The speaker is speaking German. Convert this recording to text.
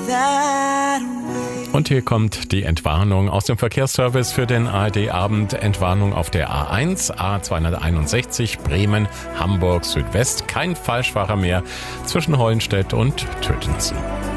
that way. Und hier kommt die Entwarnung aus dem Verkehrsservice für den ARD-Abend. Entwarnung auf der A1, A261, Bremen, Hamburg, Südwest. Kein Falschfahrer mehr zwischen Hollenstedt und Tötensen.